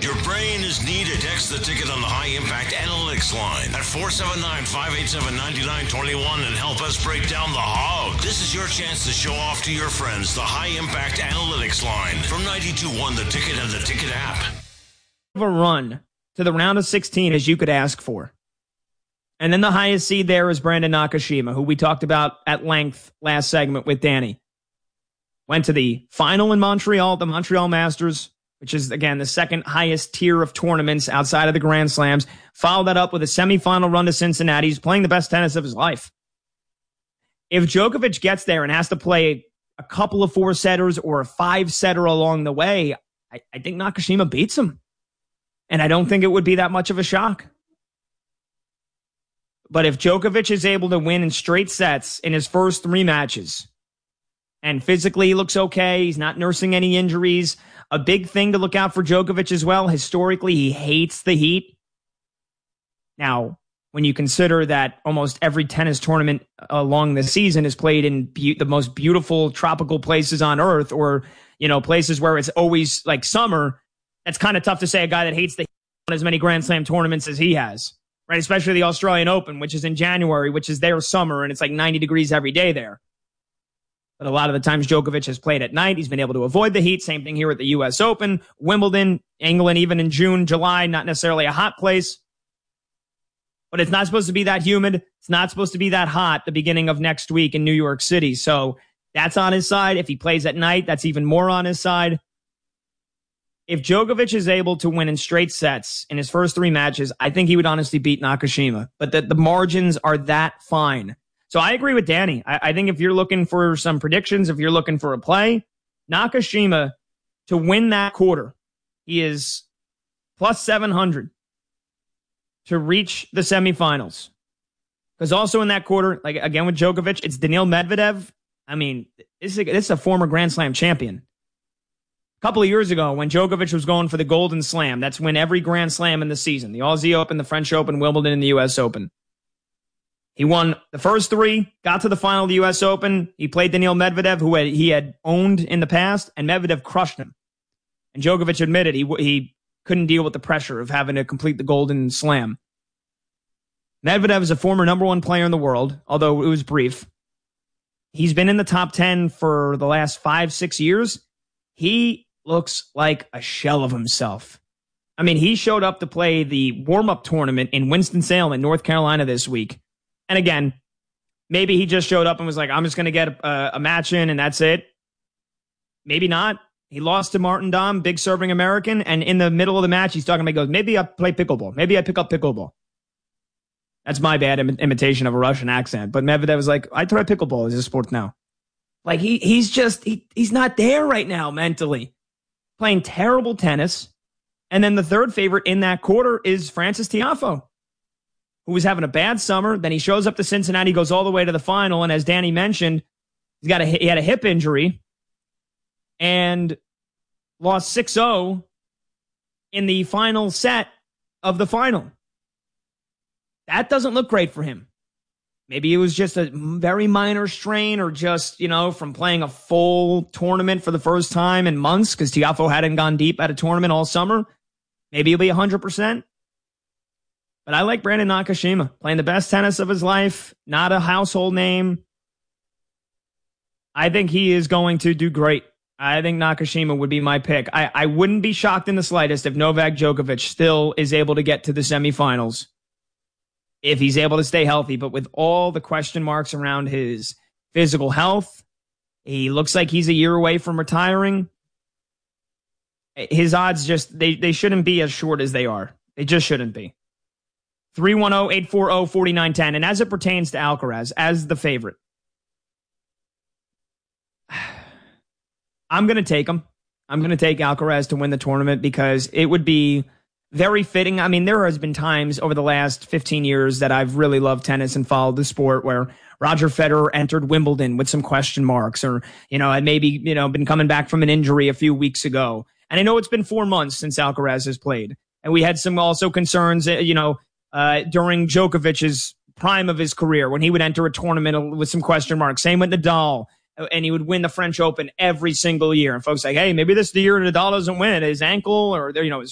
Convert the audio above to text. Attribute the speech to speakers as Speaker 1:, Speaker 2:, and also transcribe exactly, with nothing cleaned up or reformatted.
Speaker 1: Your brain is needed. Text the ticket on the High Impact Analytics line at four seven nine, five eight seven, nine nine two one and help us break down the hog. This is your chance to show off to your friends the High Impact Analytics line from ninety-two point one The Ticket and the Ticket app.
Speaker 2: A run to the round of sixteen as you could ask for. And then the highest seed there is Brandon Nakashima, who we talked about at length last segment with Danny. Went to the final in Montreal, the Montreal Masters, which is, again, the second highest tier of tournaments outside of the Grand Slams. Followed that up with a semifinal run to Cincinnati. He's playing the best tennis of his life. If Djokovic gets there and has to play a couple of four-setters or a five-setter along the way, I, I think Nakashima beats him. And I don't think it would be that much of a shock. But if Djokovic is able to win in straight sets in his first three matches, and physically he looks okay, he's not nursing any injuries, a big thing to look out for Djokovic as well, historically, he hates the heat. Now, when you consider that almost every tennis tournament along the season is played in be- the most beautiful tropical places on earth, or, you know, places where it's always like summer, that's kind of tough to say a guy that hates the heat on as many Grand Slam tournaments as he has. Right, especially the Australian Open, which is in January, which is their summer, and it's like ninety degrees every day there. But a lot of the times Djokovic has played at night. He's been able to avoid the heat. Same thing here at the U S Open. Wimbledon, England, even in June, July, not necessarily a hot place. But it's not supposed to be that humid. It's not supposed to be that hot the beginning of next week in New York City. So that's on his side. If he plays at night, that's even more on his side. If Djokovic is able to win in straight sets in his first three matches, I think he would honestly beat Nakashima. But the, the margins are that fine. So I agree with Danny. I, I think if you're looking for some predictions, if you're looking for a play, Nakashima to win that quarter, he is plus seven hundred to reach the semifinals. Because also in that quarter, like again with Djokovic, it's Daniil Medvedev. I mean, this is a, this is a former Grand Slam champion. A couple of years ago, when Djokovic was going for the Golden Slam, that's when every Grand Slam in the season, the Aussie Open, the French Open, Wimbledon, and the U S Open. He won the first three, got to the final of the U S Open. He played Daniil Medvedev, who had, he had owned in the past, and Medvedev crushed him. And Djokovic admitted he he couldn't deal with the pressure of having to complete the Golden Slam. Medvedev is a former number one player in the world, although it was brief. He's been in the top ten for the last five, six years. He looks like a shell of himself. I mean, he showed up to play the warm-up tournament in Winston-Salem in North Carolina this week. And again, maybe he just showed up and was like, I'm just going to get a, a match in and that's it. Maybe not. He lost to Martin Dahm, big serving American. And in the middle of the match, he's talking about, he goes, maybe I play pickleball. Maybe I pick up pickleball. That's my bad Im- imitation of a Russian accent. But Medvedev was like, I try pickleball as a sport now. Like he he's just, he, he's not there right now mentally. Playing terrible tennis. And then the third favorite in that quarter is Frances Tiafoe, who was having a bad summer. Then he shows up to Cincinnati, goes all the way to the final. And as Danny mentioned, he's got a, he had a hip injury and lost six oh in the final set of the final. That doesn't look great for him. Maybe it was just a very minor strain or just, you know, from playing a full tournament for the first time in months because Tiafoe hadn't gone deep at a tournament all summer. Maybe he'll be one hundred percent. But I like Brandon Nakashima playing the best tennis of his life, not a household name. I think he is going to do great. I think Nakashima would be my pick. I, I wouldn't be shocked in the slightest if Novak Djokovic still is able to get to the semifinals, if he's able to stay healthy. But with all the question marks around his physical health, he looks like he's a year away from retiring. His odds just, they, they shouldn't be as short as they are. They just shouldn't be. three one zero, eight four zero, four nine one zero. And as it pertains to Alcaraz, as the favorite, I'm going to take him. I'm going to take Alcaraz to win the tournament because it would be very fitting. I mean, there has been times over the last fifteen years that I've really loved tennis and followed the sport where Roger Federer entered Wimbledon with some question marks, or, you know, had maybe, you know, been coming back from an injury a few weeks ago. And I know it's been four months since Alcaraz has played. And we had some also concerns, you know, uh, during Djokovic's prime of his career when he would enter a tournament with some question marks. Same with Nadal. And he would win the French Open every single year. And folks like, hey, maybe this is the year Nadal doesn't win. His ankle or, you know, his